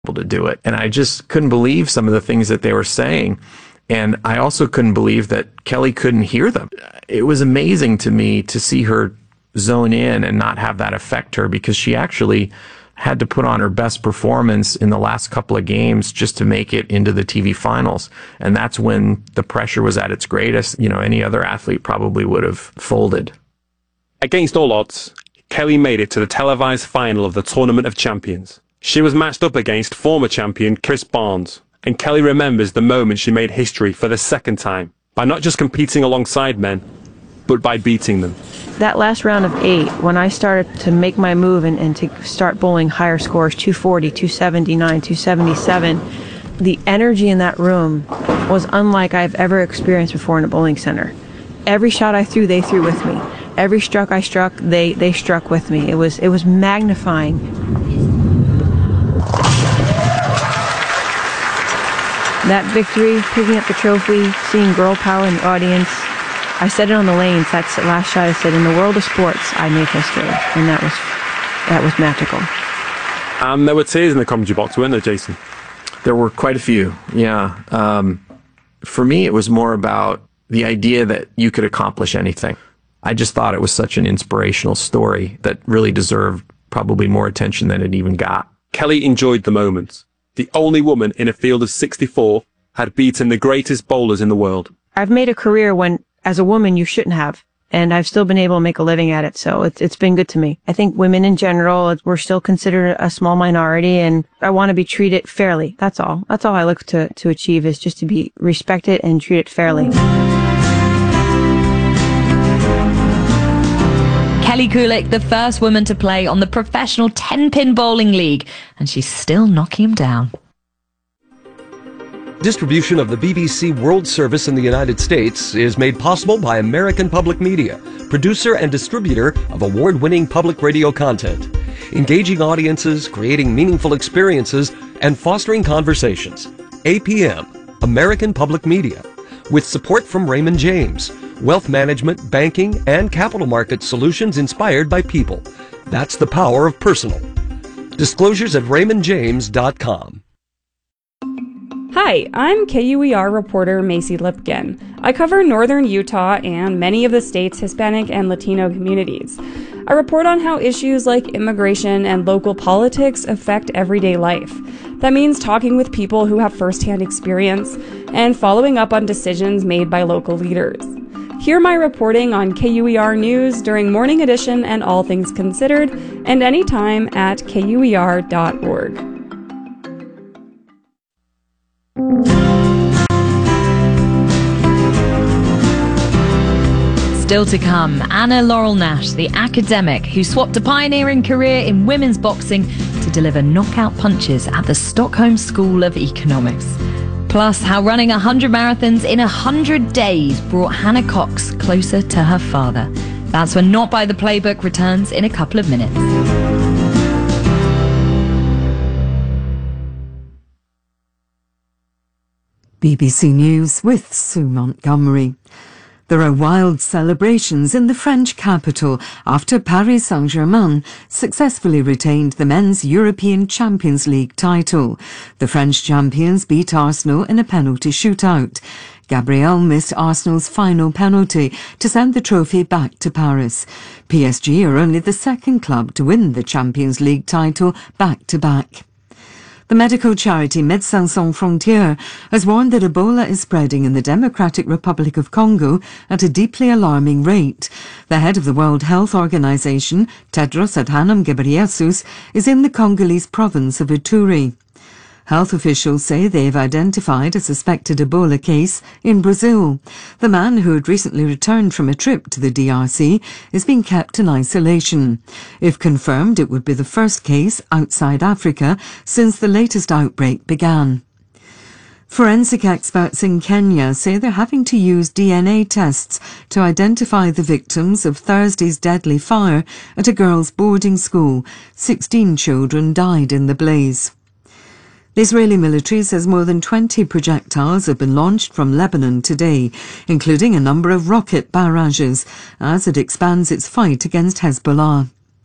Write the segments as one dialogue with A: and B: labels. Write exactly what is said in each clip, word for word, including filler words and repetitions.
A: able to do it. And I just couldn't believe some of the things that they were saying. And I also couldn't believe that Kelly couldn't hear them. It was amazing to me to see her zone in and not have that affect her, because she actually had to put on her best performance in the last couple of games just to make it into the T V finals. And that's when the pressure was at its greatest. You know, any other athlete probably would have folded.
B: Against all odds, Kelly made it to the televised final of the Tournament of Champions. She was matched up against former champion Chris Barnes, and Kelly remembers the moment she made history for the second time by not just competing alongside men, but by beating them.
C: That last round of eight, when I started to make my move and, and to start bowling higher scores, two forty, two seventy-nine, two seventy-seven, the energy in that room was unlike I've ever experienced before in a bowling center. Every shot I threw, they threw with me. Every stroke I struck, they, they struck with me. It was, it was magnifying. That victory, picking up the trophy, seeing girl power in the audience, I said it on the lanes. That's the last shot. I said, in the world of sports, I made history. And that was, that was magical.
B: And there were tears in the commentary box, weren't there, Jason?
A: There were quite a few, yeah. Um, for me, it was more about the idea that you could accomplish anything. I just thought it was such an inspirational story that really deserved probably more attention than it even got.
B: Kelly enjoyed the moment. The only woman in a field of sixty-four had beaten the greatest bowlers in the world.
C: I've made a career when, as a woman, you shouldn't have. And I've still been able to make a living at it, so it's, it's been good to me. I think women in general, we're still considered a small minority, and I want to be treated fairly. That's all. That's all I look to, to achieve, is just to be respected and treated fairly.
D: Kelly Kulick, the first woman to play on the professional ten-pin bowling league, and she's still knocking him down.
E: Distribution of the B B C World Service in the United States is made possible by American Public Media, producer and distributor of award-winning public radio content, engaging audiences, creating meaningful experiences, and fostering conversations. A P M, American Public Media, with support from Raymond James, wealth management, banking, and capital market solutions inspired by people. That's the power of personal. Disclosures at raymond james dot com.
F: Hi, I'm K U E R reporter Macy Lipkin. I cover northern Utah and many of the state's Hispanic and Latino communities. I report on how issues like immigration and local politics affect everyday life. That means talking with people who have firsthand experience and following up on decisions made by local leaders. Hear my reporting on K U E R News during Morning Edition and All Things Considered, and anytime at K U E R dot org.
D: Still to come, Anna Laurel Nash, the academic who swapped a pioneering career in women's boxing to deliver knockout punches at the Stockholm School of Economics. Plus, how running one hundred marathons in one hundred days brought Hannah Cox closer to her father. That's when Not By the Playbook returns in a couple of minutes.
G: B B C News with Sue Montgomery. There are wild celebrations in the French capital after Paris Saint-Germain successfully retained the men's European Champions League title. The French champions beat Arsenal in a penalty shootout. Gabriel missed Arsenal's final penalty to send the trophy back to Paris. P S G are only the second club to win the Champions League title back-to-back. The medical charity Médecins Sans Frontières has warned that Ebola is spreading in the Democratic Republic of Congo at a deeply alarming rate. The head of the World Health Organization, Tedros Adhanom Ghebreyesus, is in the Congolese province of Ituri. Health officials say they've identified a suspected Ebola case in Brazil. The man, who had recently returned from a trip to the D R C, is being kept in isolation. If confirmed, it would be the first case outside Africa since the latest outbreak began. Forensic experts in Kenya say they're having to use D N A tests to identify the victims of Thursday's deadly fire at a girls' boarding school. Sixteen children died in the blaze. The Israeli military says more than twenty projectiles have been launched from Lebanon today, including a number of rocket barrages, as it expands its fight against Hezbollah.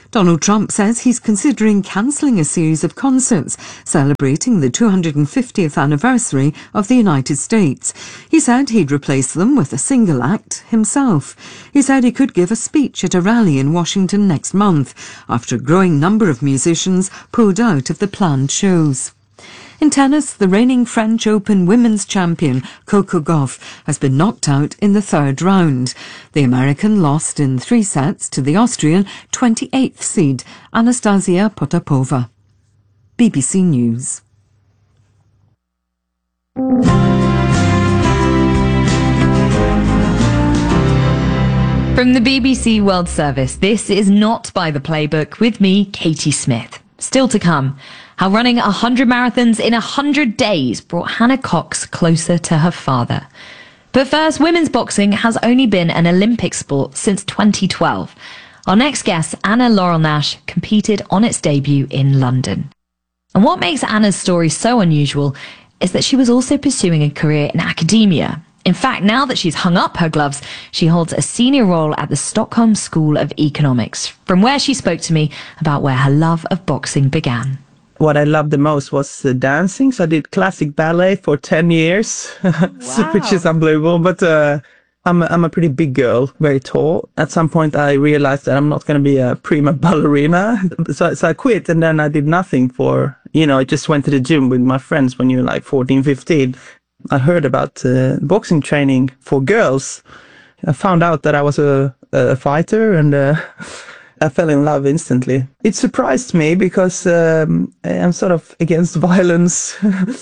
G: Donald Trump says he's considering cancelling a series of concerts celebrating the two hundred fiftieth anniversary of the United States. He said he'd replace them with a single act himself. He said he could give a speech at a rally in Washington next month after a growing number of musicians pulled out of the planned shows. In tennis, the reigning French Open women's champion Coco Gauff has been knocked out in the third round. The American lost in three sets to the Austrian twenty-eighth seed Anastasia Potapova. B B C News.
D: From the B B C World Service, this is Not by the Playbook with me, Katie Smith. Still to come, how running one hundred marathons in one hundred days brought Hannah Cox closer to her father. But first, women's boxing has only been an Olympic sport since twenty twelve. Our next guest, Anna Laurel Nash, competed on its debut in London. And what makes Anna's story so unusual is that she was also pursuing a career in academia. In fact, now that she's hung up her gloves, she holds a senior role at the Stockholm School of Economics, from where she spoke to me about where her love of boxing began.
H: What I loved the most was uh, dancing. So I did classic ballet for ten years, wow. which is unbelievable. But uh, I'm, a, I'm a pretty big girl, very tall. At some point, I realized that I'm not going to be a prima ballerina. So, so I quit, and then I did nothing for, you know, I just went to the gym with my friends when you were like fourteen, fifteen. I heard about uh, boxing training for girls. I found out that I was a, a fighter, and uh, I fell in love instantly. It surprised me because um, I'm sort of against violence.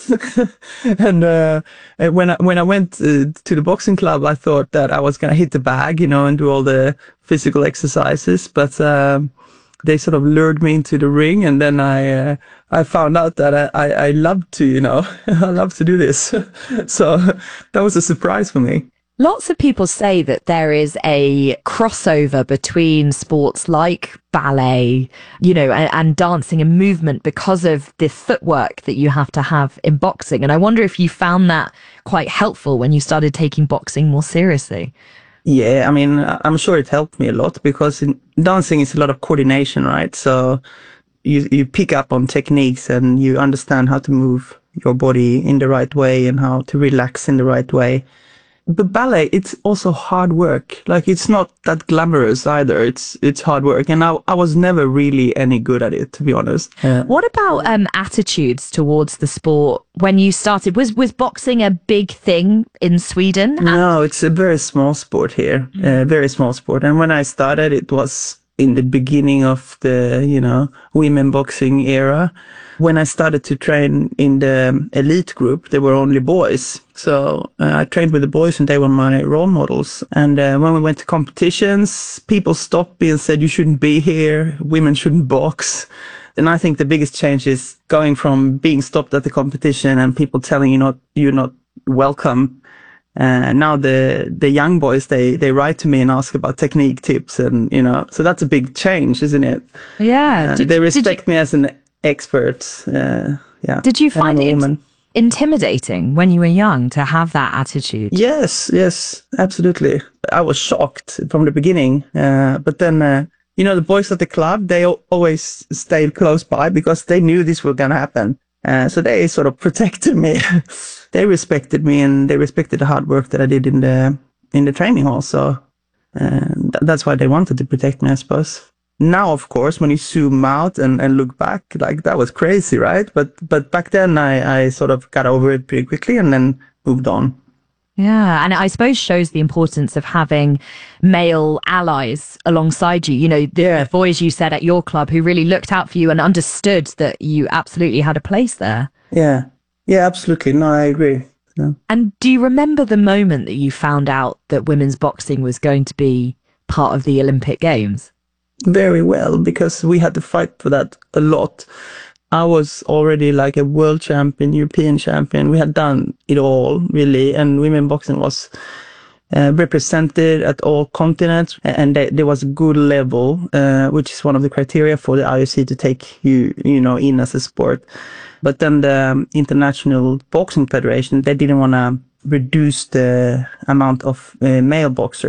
H: and uh, when I, when I went uh, to the boxing club, I thought that I was going to hit the bag, you know, and do all the physical exercises. But um, they sort of lured me into the ring, and then I uh, I found out that I, I, I love to, you know, I love to do this. So that was a surprise for me.
I: Lots of people say that there is a crossover between sports like ballet, you know, and, and dancing and movement because of the footwork that you have to have in boxing. And I wonder if you found that quite helpful when you started taking boxing more seriously.
H: Yeah, I mean, I'm sure it helped me a lot because in dancing is a lot of coordination, right? So you you pick up on techniques and you understand how to move your body in the right way and how to relax in the right way. But ballet, it's also hard work. Like, it's not that glamorous either. It's it's hard work. And I, I was never really any good at it, to be honest.
I: Yeah. What about um, attitudes towards the sport when you started? Was was boxing a big thing in Sweden?
H: No, it's a very small sport here. A mm. uh, very small sport. And when I started, it was in the beginning of the, you know, women boxing era. When I started to train in the elite group, there were only boys. So uh, I trained with the boys and they were my role models. And uh, when we went to competitions, people stopped me and said, you shouldn't be here. Women shouldn't box. And I think the biggest change is going from being stopped at the competition and people telling you not, you're not welcome. Uh, now the, the young boys, they, they write to me and ask about technique tips and, you know, so that's a big change, isn't it?
I: Yeah.
H: Uh,
I: did,
H: they respect
I: you...
H: me as an expert. Uh, yeah.
I: Did you find it intimidating when you were young to have that attitude?
H: Yes, yes, absolutely. I was shocked from the beginning. Uh, but then, uh, you know, the boys at the club, they always stayed close by because they knew this was going to happen. Uh, so they sort of protected me. They respected me and they respected the hard work that I did in the, in the training hall. So uh, th- that's why they wanted to protect me, I suppose. Now, of course, when you zoom out and, and look back, like that was crazy, right? But but back then I, I sort of got over it pretty quickly and then moved on.
I: Yeah, and I suppose shows the importance of having male allies alongside you. You know, the boys you said at your club who really looked out for you and understood that you absolutely had a place there.
H: Yeah, yeah, absolutely. No, I agree. Yeah.
I: And do you remember the moment that you found out that women's boxing was going to be part of the Olympic Games?
H: Very well, because we had to fight for that a lot. I was already like a world champion, European champion. We had done it all, really. And women boxing was uh, represented at all continents. And they, there was a good level, uh, which is one of the criteria for the I O C to take you, you know, in as a sport. But then the International Boxing Federation, they didn't want to reduce the amount of uh, male boxers.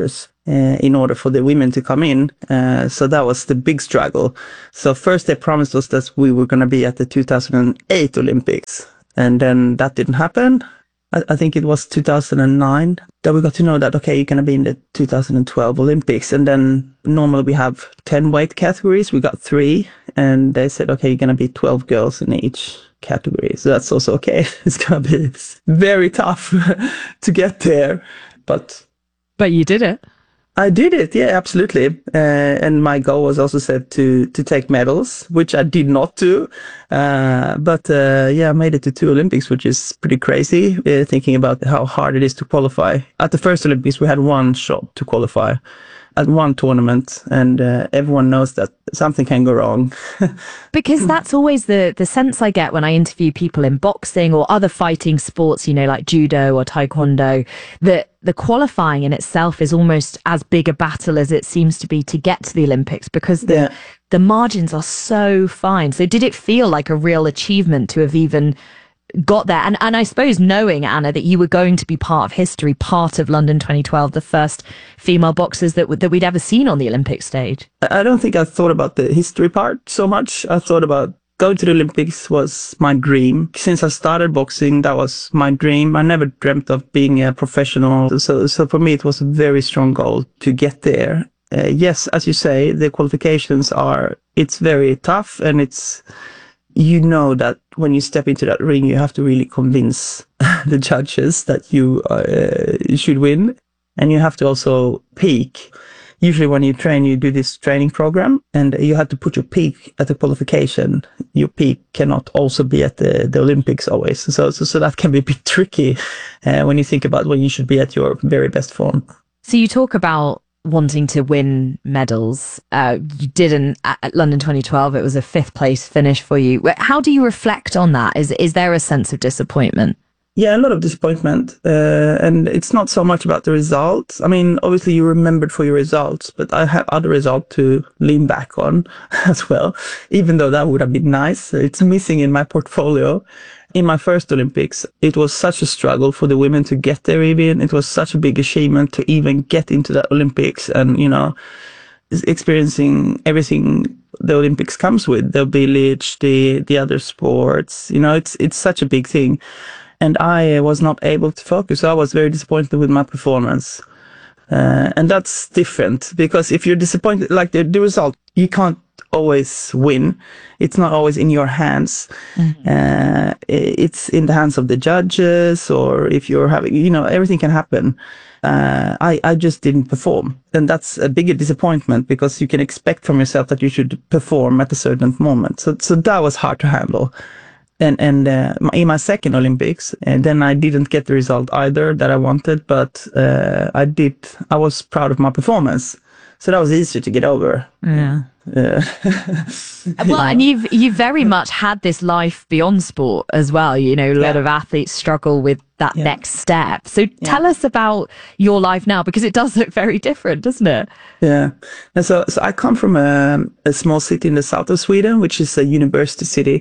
H: uh, in order for the women to come in. Uh, so that was the big struggle. So first they promised us that we were going to be at the two thousand eight Olympics, and then that didn't happen. I, I think it was two thousand nine that we got to know that, okay, you're going to be in the two thousand twelve Olympics. And then normally we have ten weight categories. We got three, and they said, okay, you're going to be twelve girls in each category. So that's also okay. It's going to be very tough to get there. But
I: But you did it.
H: I did it, yeah, absolutely. Uh, and my goal was also set to to take medals, which I did not do. Uh, but uh, yeah, I made it to two Olympics, which is pretty crazy, uh, thinking about how hard it is to qualify. At the first Olympics, we had one shot to qualify at one tournament, and uh, everyone knows that something can go wrong.
I: Because that's always the the sense I get when I interview people in boxing or other fighting sports, you know, like judo or taekwondo, that the qualifying in itself is almost as big a battle as it seems to be to get to the Olympics, because the
H: Yeah.
I: the margins are so fine. So did it feel like a real achievement to have even got there? And and I suppose knowing, Anna, that you were going to be part of history, part of London twenty twelve, the first female boxers that w- that we'd ever seen on the Olympic stage.
H: I don't think I thought about the history part so much. I thought about going to the Olympics was my dream. Since I started boxing, that was my dream. I never dreamt of being a professional. So, so for me, it was a very strong goal to get there. Uh, yes, as you say, the qualifications are, it's very tough, and it's, you know that when you step into that ring, you have to really convince the judges that you uh, should win, and you have to also peak. Usually when you train, you do this training program, and you have to put your peak at the qualification. Your peak cannot also be at the, the Olympics always. So, so, so that can be a bit tricky uh, when you think about when you should be at your very best form.
I: So you talk about wanting to win medals. Uh, you didn't at at London twenty twelve. It was a fifth place finish for you. How do you reflect on that? Is is there a sense of disappointment?
H: Yeah, a lot of disappointment. Uh, and it's not so much about the results. I mean, obviously you remembered for your results, but I have other results to lean back on as well, even though that would have been nice. It's missing in my portfolio. In my first Olympics, it was such a struggle for the women to get there even. It was such a big achievement to even get into the Olympics, and, you know, experiencing everything the Olympics comes with, the village, the, the other sports, you know, it's, it's such a big thing. And I was not able to focus. So I was very disappointed with my performance. Uh, and that's different, because if you're disappointed, like the, the result, you can't always win. It's not always in your hands. Mm-hmm. Uh, it's in the hands of the judges, or if you're having, you know, everything can happen. Uh, I, I just didn't perform. And that's a bigger disappointment, because you can expect from yourself that you should perform at a certain moment. So, so that was hard to handle. And and uh, in my second Olympics, and then I didn't get the result either that I wanted, but uh, I did. I was proud of my performance, so that was easier to get over.
I: Yeah.
H: Uh,
I: Well, and you've you very much had this life beyond sport as well. You know, a lot
H: Yeah.
I: of athletes struggle with that
H: Yeah.
I: next step. So tell us about your life now, because it does look very different, doesn't it?
H: Yeah. And so, so I come from a, a small city in the south of Sweden, which is a university city.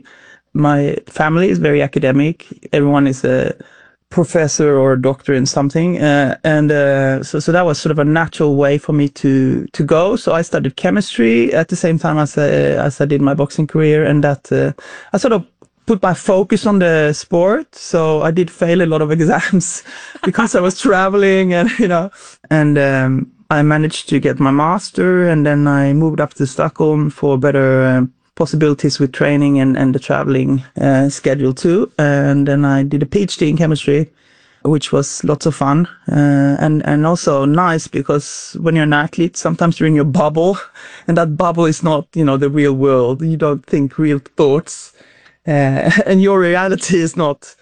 H: My family is very academic. Everyone is a professor or a doctor in something. Uh, and uh, so, so that was sort of a natural way for me to, to go. So I studied chemistry at the same time as, uh, as I did my boxing career. And that uh, I sort of put my focus on the sport. So I did fail a lot of exams because I was traveling, and, you know, and um, I managed to get my master, and then I moved up to Stockholm for better um, possibilities with training and, and the traveling uh, schedule too. And then I did a PhD in chemistry, which was lots of fun uh, and, and also nice, because when you're an athlete, sometimes you're in your bubble, and that bubble is not, you know, the real world. You don't think real thoughts, uh, and your reality is not,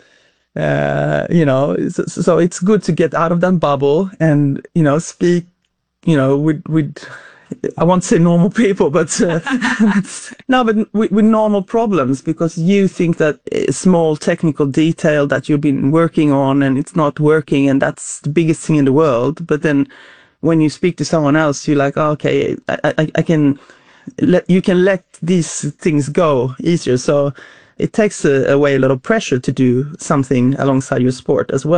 H: uh, you know, so, so it's good to get out of that bubble and, you know, speak, you know, with, with, I won't say normal people, but uh, no, but with, with normal problems, because you think that a small technical detail that you've been working on and it's not working, and that's the biggest thing in the world. But then when you speak to someone else, you're like, oh, okay, I, I, I can let, you can let these things go easier. So it takes uh, away a lot of pressure to do something alongside your sport as well.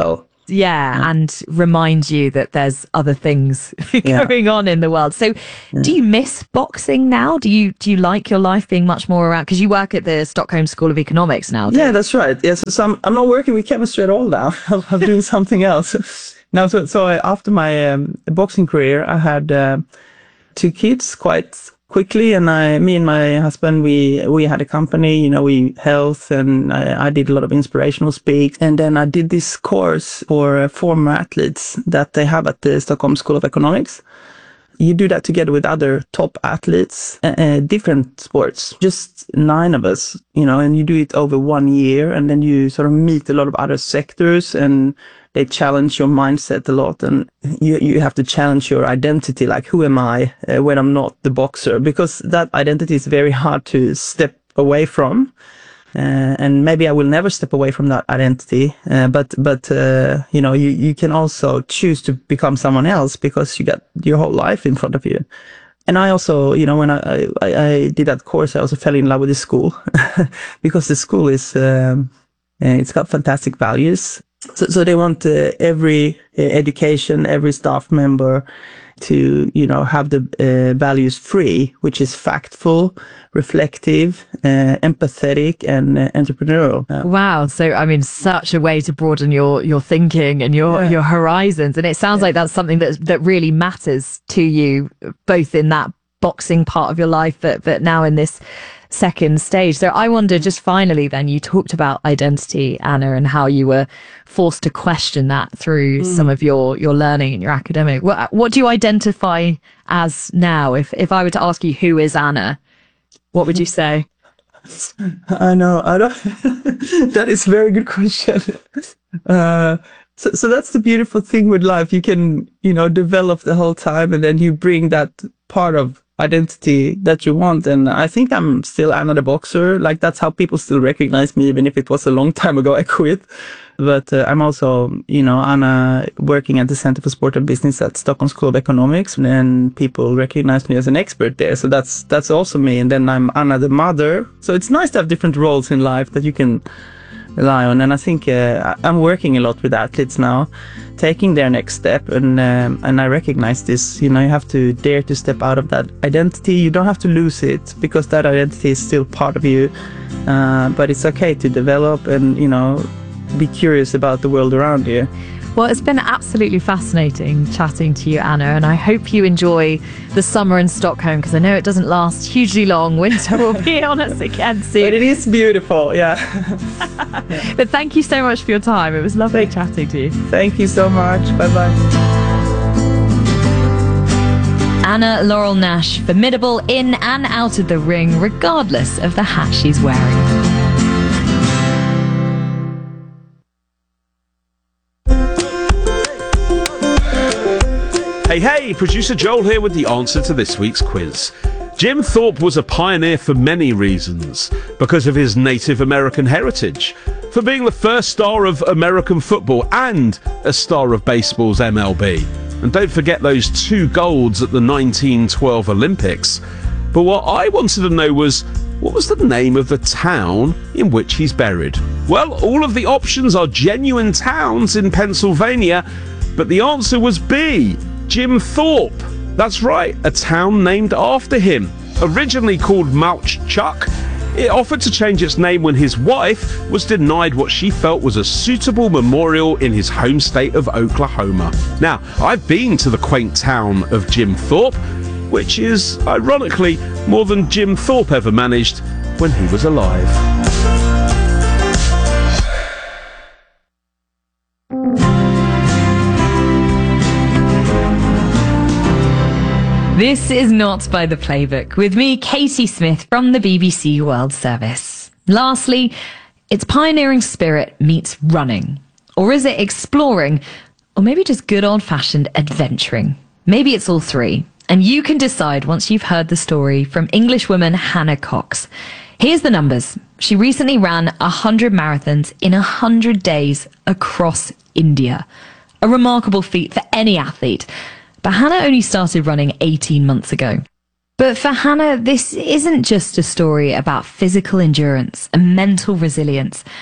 I: Yeah, and remind you that there's other things
H: Yeah.
I: going on in the world. So, do you miss boxing now? Do you do you like your life being much more around? Because you work at the Stockholm School of Economics now. don't
H: Yeah,
I: you?
H: that's right. Yes, so I'm, I'm not working with chemistry at all now. I'm, I'm doing something else. Now, so, so I, after my um, boxing career, I had uh, two kids quite quickly, and I, me and my husband, we we had a company, you know, we health, and I, I did a lot of inspirational speaks, and then I did this course for uh, former athletes that they have at the Stockholm School of Economics. You do that together with other top athletes, uh, uh, different sports, just nine of us, you know, and you do it over one year, and then you sort of meet a lot of other sectors, and they challenge your mindset a lot, and you you have to challenge your identity, like who am I uh, when I'm not the boxer, because that identity is very hard to step away from. Uh, and maybe I will never step away from that identity, uh, but but uh, you know, you, you can also choose to become someone else because you got your whole life in front of you. And I also, you know, when I, I, I did that course, I also fell in love with the school because the school is um, uh, it's got fantastic values. So, so they want uh, every uh, education, every staff member to, you know, have the uh, values free, which is factful, reflective, uh, empathetic, and uh, entrepreneurial. Uh,
I: Wow. So, I mean, such a way to broaden your, your thinking and your,
H: Yeah.
I: your horizons. And it sounds like that's something that, that really matters to you, both in that boxing part of your life, but, but now in this second stage. So I wonder, just finally then, you talked about identity, Anna, and how you were forced to question that through
H: Mm.
I: some of your, your learning and your academic. What, what do you identify as now? If, if I were to ask you, who is Anna, what would you say?
H: I know. I don't. That is a very good question. Uh, so, so that's the beautiful thing with life. You can, you know, develop the whole time, and then you bring that part of identity that you want. And I think I'm still Anna the boxer. Like, that's how people still recognize me, even if it was a long time ago I quit. But uh, I'm also, you know, Anna working at the Center for Sport and Business at Stockholm School of Economics, and people recognize me as an expert there. So that's that's also me. And then I'm Anna the mother. So it's nice to have different roles in life that you can rely on. And I think uh, I'm working a lot with athletes now, taking their next step. And um, and I recognize this. You know, you have to dare to step out of that identity. You don't have to lose it, because that identity is still part of you. Uh, but it's okay to develop and, you know, be curious about the world around you.
I: Well, it's been absolutely fascinating chatting to you, Anna, and I hope you enjoy the summer in Stockholm, because I know it doesn't last hugely long. Winter will be on us again soon.
H: But it is beautiful, yeah.
I: But thank you so much for your time. It was lovely chatting to you.
H: Thank you so much. Bye-bye.
D: Anna Laurel Nash, formidable in and out of the ring, regardless of the hat she's wearing.
J: Hey, hey, producer Joel here with the answer to this week's quiz. Jim Thorpe was a pioneer for many reasons. Because of his Native American heritage, for being the first star of American football and a star of baseball's M L B. And don't forget those two golds at the nineteen twelve Olympics. But what I wanted to know was, what was the name of the town in which he's buried? Well, all of the options are genuine towns in Pennsylvania, but the answer was B. Jim Thorpe. That's right, a town named after him. Originally called Mauch Chuck, it offered to change its name when his wife was denied what she felt was a suitable memorial in his home state of Oklahoma. Now, I've been to the quaint town of Jim Thorpe, which is, ironically, more than Jim Thorpe ever managed when he was alive.
D: This is Not by the Playbook, with me, Katie Smith, from the B B C World Service. Lastly, it's pioneering spirit meets running. Or is it exploring? Or maybe just good old-fashioned adventuring? Maybe it's all three. And you can decide once you've heard the story from Englishwoman Hannah Cox. Here's the numbers. She recently ran one hundred marathons in one hundred days across India. A remarkable feat for any athlete. But Hannah only started running eighteen months ago. But for Hannah, this isn't just a story about physical endurance and mental resilience.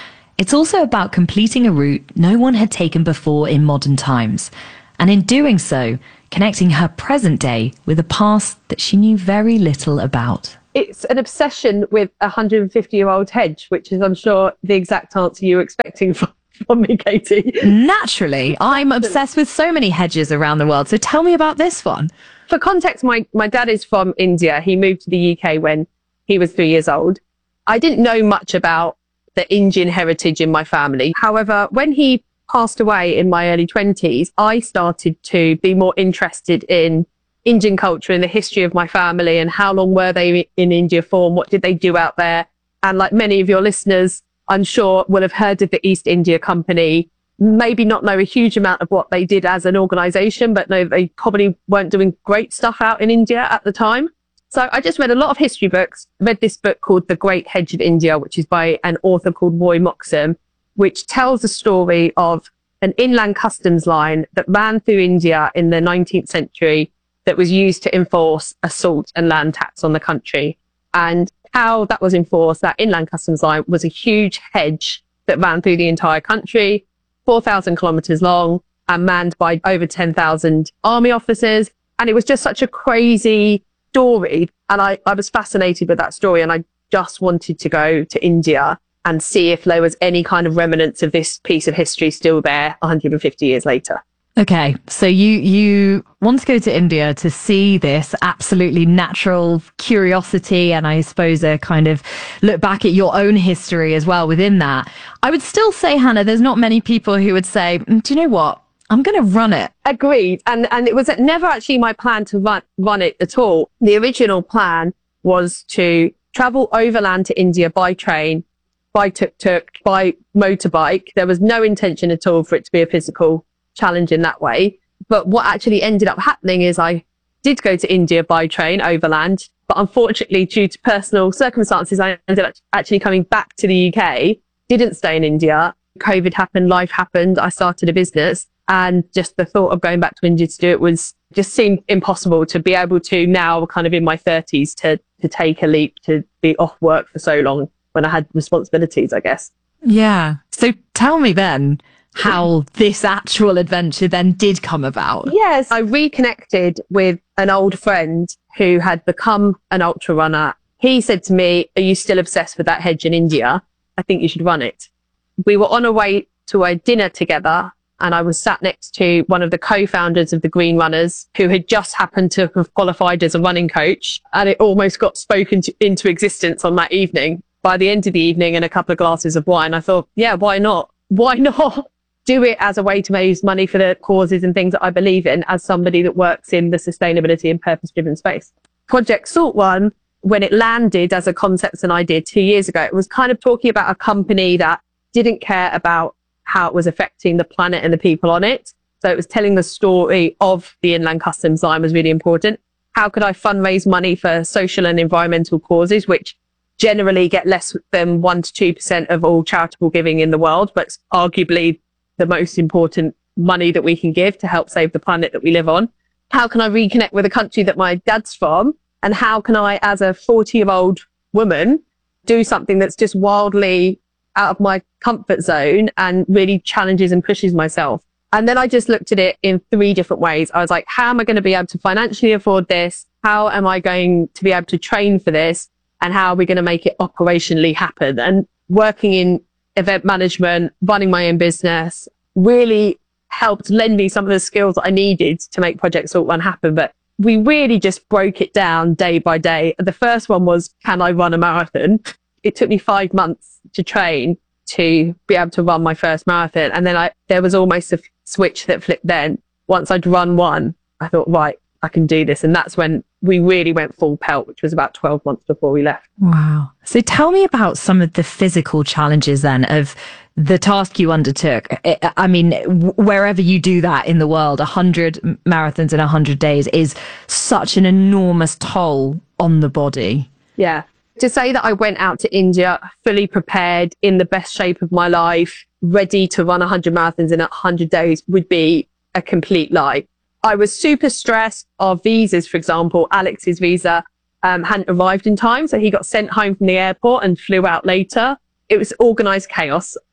D: It's also about completing a route no one had taken before in modern times, and in doing so, connecting her present day with a past that she knew very little about.
K: It's an obsession with a one hundred fifty year old hedge, which is, I'm sure, the exact answer you were expecting from, from me, Katie.
D: Naturally, I'm obsessed with so many hedges around the world, so tell me about this one.
K: For context, my, my dad is from India. He moved to the U K when he was three years old. I didn't know much about the Indian heritage in my family. However, when he passed away in my early twenties, I started to be more interested in Indian culture and the history of my family and how long were they in India for and what did they do out there. And like many of your listeners, I'm sure will have heard of the East India Company, maybe not know a huge amount of what they did as an organization, but know they probably weren't doing great stuff out in India at the time. So I just read a lot of history books, read this book called The Great Hedge of India, which is by an author called Roy Moxham, which tells the story of an inland customs line that ran through India in the nineteenth century that was used to enforce a salt and land tax on the country. And how that was enforced, that inland customs line was a huge hedge that ran through the entire country, four thousand kilometers long and manned by over ten thousand army officers. And it was just such a crazy story. And I, I was fascinated with that story. And I just wanted to go to India and see if there was any kind of remnants of this piece of history still there one hundred fifty years later.
D: Okay, so you you want to go to India to see this absolutely natural curiosity, and I suppose a kind of look back at your own history as well within that. I would still say, Hannah, there's not many people who would say, do you know what? I'm going to run it.
K: Agreed. And and it was never actually my plan to run, run it at all. The original plan was to travel overland to India by train, by tuk-tuk, by motorbike. There was no intention at all for it to be a physical challenge in that way. But what actually ended up happening is I did go to India by train overland, but unfortunately due to personal circumstances, I ended up actually coming back to the U K, didn't stay in India. COVID happened, life happened. I started a business and just the thought of going back to India to do it was just seemed impossible to be able to now kind of in my thirties to, to take a leap, to be off work for so long when I had responsibilities, I guess.
D: Yeah. So tell me then, how this actual adventure then did come about.
K: Yes, I reconnected with an old friend who had become an ultra runner. He said to me, are you still obsessed with that hedge in India? I think you should run it. We were on our way to a dinner together and I was sat next to one of the co-founders of the Green Runners who had just happened to have qualified as a running coach, and it almost got spoken to, into existence on that evening. By the end of the evening and a couple of glasses of wine, I thought, yeah, why not? Why not? Do it as a way to raise money for the causes and things that I believe in as somebody that works in the sustainability and purpose-driven space. Project Salt Run, when it landed as a concept and idea two years ago, it was kind of talking about a company that didn't care about how it was affecting the planet and the people on it. So it was telling the story of the inland customs line was really important. How could I fundraise money for social and environmental causes, which generally get less than one to two percent of all charitable giving in the world, but arguably the most important money that we can give to help save the planet that we live on? How can I reconnect with a country that my dad's from? And how can I, as a forty year old woman, do something that's just wildly out of my comfort zone and really challenges and pushes myself? And then I just looked at it in three different ways. I was like, how am I going to be able to financially afford this? How am I going to be able to train for this? And how are we going to make it operationally happen? And working in event management, running my own business, really helped lend me some of the skills that I needed to make Project Salt Run happen. But we really just broke it down day by day. The first one was, can I run a marathon? It took me five months to train to be able to run my first marathon. And then I, there was almost a f- switch that flipped then. Once I'd run one, I thought, right, I can do this. And that's when we really went full pelt, which was about twelve months before we left.
D: Wow. So tell me about some of the physical challenges then of the task you undertook. I mean, wherever you do that in the world, a hundred marathons in a hundred days is such an enormous toll on the body.
K: Yeah. To say that I went out to India fully prepared, in the best shape of my life, ready to run a hundred marathons in a hundred days would be a complete lie. I was super stressed. Our visas, for example, Alex's visa um, hadn't arrived in time. So he got sent home from the airport and flew out later. It was organized chaos.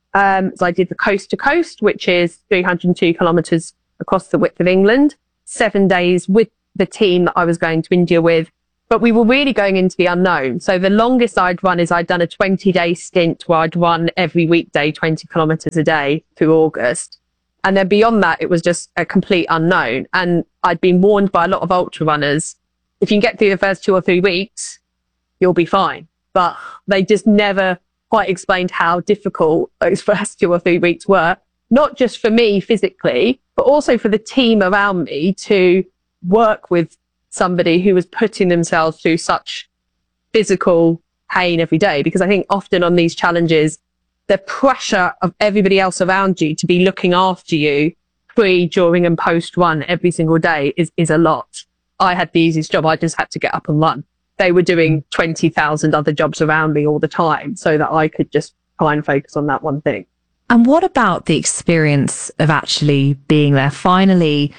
K: Um, so I did the coast to coast, which is three hundred two kilometers across the width of England, seven days with the team that I was going to India with. But we were really going into the unknown. So the longest I'd run is I'd done a twenty day stint where I'd run every weekday, twenty kilometers a day through August. And then beyond that, it was just a complete unknown. And I'd been warned by a lot of ultra runners, if you can get through the first two or three weeks, you'll be fine. But they just never quite explained how difficult those first two or three weeks were, not just for me physically, but also for the team around me to work with somebody who was putting themselves through such physical pain every day. Because I think often on these challenges, the pressure of everybody else around you to be looking after you pre, during and post run every single day is, is a lot. I had the easiest job. I just had to get up and run. They were doing twenty thousand other jobs around me all the time so that I could just try and focus on that one thing.
D: And what about the experience of actually being there, finally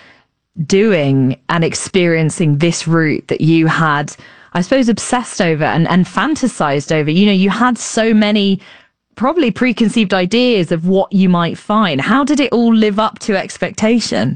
D: doing and experiencing this route that you had, I suppose, obsessed over and, and fantasized over? You know, you had so many probably preconceived ideas of what you might find. How did it all live up to expectation?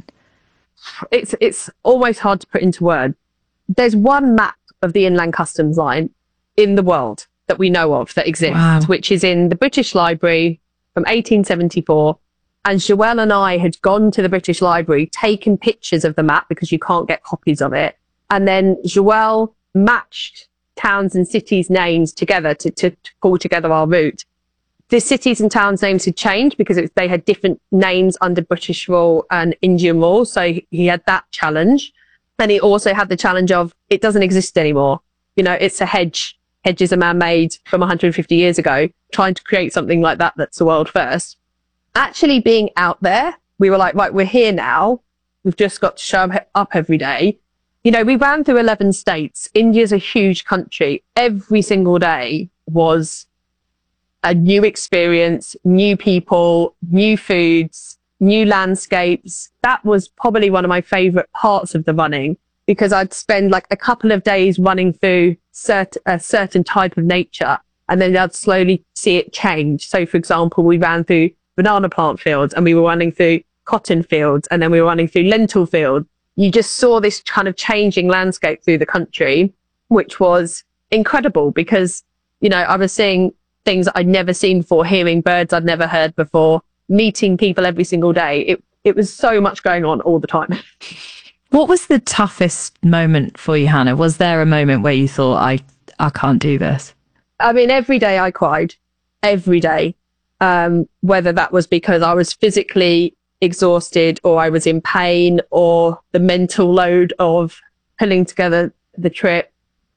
K: It's, it's almost hard to put into words. There's one map of the Inland Customs Line in the world that we know of that exists, wow. which is in the British Library from eighteen seventy-four. And Joelle and I had gone to the British Library, taken pictures of the map because you can't get copies of it. And then Joelle matched towns and cities' names together to, to, to pull together our route. The cities and towns' names had changed because it, they had different names under British rule and Indian rule. So he had that challenge. And he also had the challenge of it doesn't exist anymore. You know, it's a hedge. Hedges are man-made from one hundred fifty years ago. Trying to create something like that that's the world first. Actually being out there, we were like, right, we're here now. We've just got to show up every day. You know, we ran through eleven states. India's a huge country. Every single day was a new experience, new people, new foods, new landscapes. That was probably one of my favorite parts of the running because I'd spend like a couple of days running through cert- a certain type of nature and then I'd slowly see it change. So for example, we ran through banana plant fields and we were running through cotton fields and then we were running through lentil fields. You just saw this kind of changing landscape through the country, which was incredible because, you know, I was seeing things that I'd never seen before, hearing birds I'd never heard before, meeting people every single day. It it was so much going on all the time.
D: What was the toughest moment for you, Hannah? Was there a moment where you thought, I, I can't do this?
K: I mean, every day I cried, every day. Um, whether that was because I was physically exhausted or I was in pain or the mental load of pulling together the trip.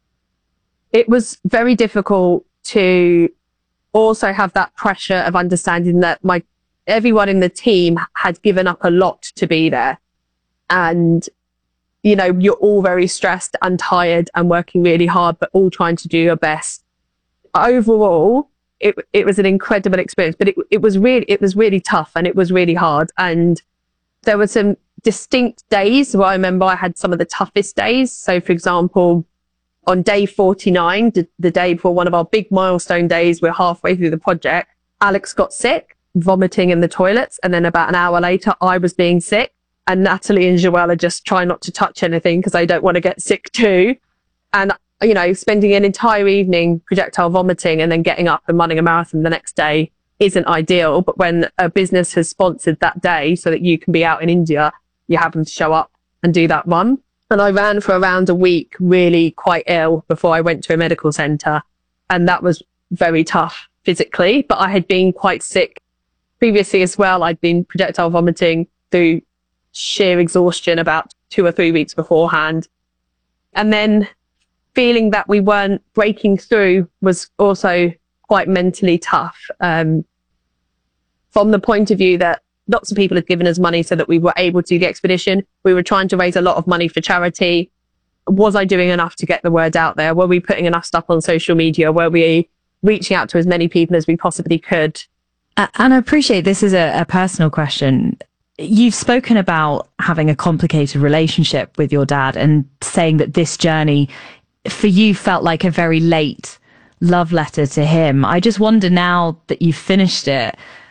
K: It was very difficult to also have that pressure of understanding that my everyone in the team had given up a lot to be there. And, you know, you're all very stressed and tired and working really hard, but all trying to do your best. Overall, it it was an incredible experience, but it it was really it was really tough and it was really hard. And there were some distinct days where I remember I had some of the toughest days. So, for example, on day forty-nine, the, the day before one of our big milestone days, we're halfway through the project, Alex got sick, vomiting in the toilets. And then about an hour later, I was being sick. And Natalie and Joelle are just trying not to touch anything because they don't want to get sick too. And, you know, spending an entire evening projectile vomiting and then getting up and running a marathon the next day isn't ideal. But when a business has sponsored that day so that you can be out in India, you happen to show up and do that run. And I ran for around a week, really quite ill before I went to a medical centre. And that was very tough physically, but I had been quite sick previously as well. I'd been projectile vomiting through sheer exhaustion about two or three weeks beforehand. And then feeling that we weren't breaking through was also quite mentally tough. Um, from the point of view that lots of people had given us money so that we were able to do the expedition. We were trying to raise a lot of money for charity. Was I doing enough to get the word out there? Were we putting enough stuff on social media? Were we reaching out to as many people as we possibly could?
D: Uh, and I appreciate this is a, a personal question. You've spoken about having a complicated relationship with your dad and saying that this journey for you felt like a very late love letter to him. I just wonder now that you've finished it,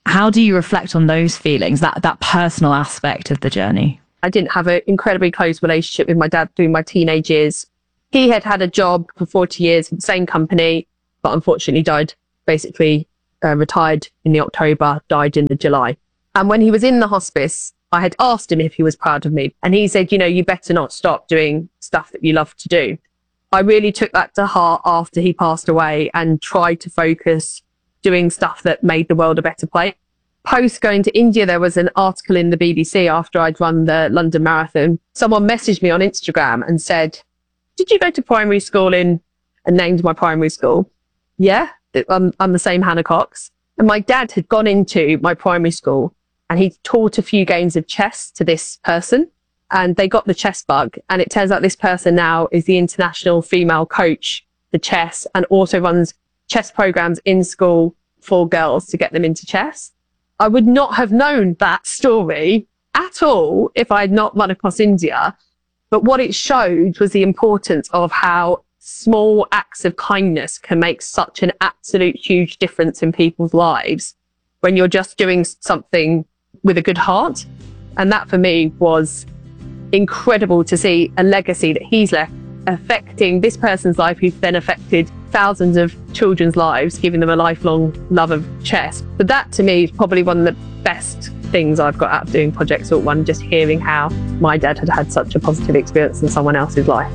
D: How do you reflect on those feelings, that, that personal aspect of the journey?
K: I didn't have an incredibly close relationship with my dad through my teenage years. He had had a job for forty years with the same company, but unfortunately died, basically uh, retired in the October, died in the July. And when he was in the hospice, I had asked him if he was proud of me. And he said, you know, you better not stop doing stuff that you love to do. I really took that to heart after he passed away and tried to focus doing stuff that made the world a better place. Post going to India, there was an article in the B B C after I'd run the London Marathon. Someone messaged me on Instagram and said, did you go to primary school in, and named my primary school? Yeah, I'm, I'm the same Hannah Cox. And my dad had gone into my primary school and he taught a few games of chess to this person and they got the chess bug. And it turns out this person now is the international female coach for chess and also runs chess programs in school for girls to get them into chess. I would not have known that story at all if I had not run across India. But what it showed was the importance of how small acts of kindness can make such an absolute huge difference in people's lives when you're just doing something with a good heart. And that for me was incredible to see a legacy that he's left affecting this person's life, who's then affected thousands of children's lives, giving them a lifelong love of chess. But that to me is probably one of the best things I've got out of doing Project Salt One, just hearing how my dad had had such a positive experience in someone else's life.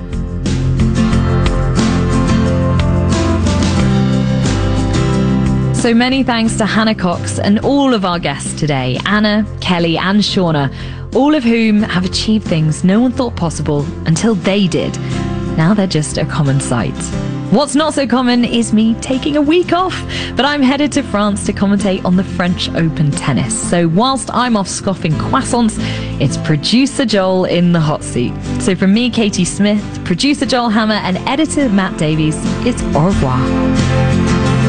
D: So many thanks to Hannah Cox and all of our guests today, Anna, Kelly and Shauna, all of whom have achieved things no one thought possible until they did. Now they're just a common sight. What's not so common is me taking a week off, but I'm headed to France to commentate on the French Open tennis. So whilst I'm off scoffing croissants, it's producer Joel in the hot seat. So from me, Katie Smith, producer Joel Hammer and editor Matt Davies, it's au revoir.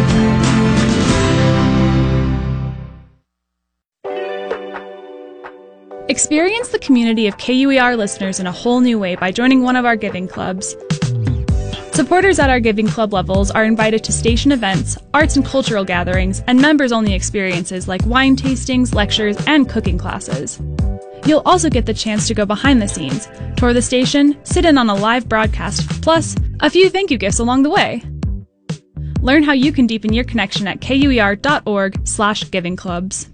L: Experience the community of K U E R listeners in a whole new way by joining one of our giving clubs. Supporters at our giving club levels are invited to station events, arts and cultural gatherings, and members-only experiences like wine tastings, lectures, and cooking classes. You'll also get the chance to go behind the scenes, tour the station, sit in on a live broadcast, plus a few thank you gifts along the way. Learn how you can deepen your connection at kuer.org slash giving clubs.